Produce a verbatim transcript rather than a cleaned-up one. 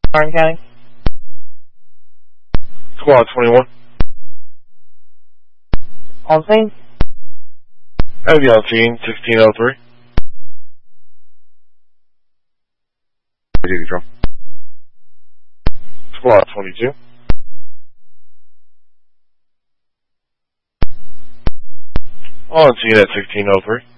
Orange County. Squad twenty-one. On scene. Have you on scene, sixteen oh three. Where did you from? Squad twenty-two. On scene at sixteen oh three.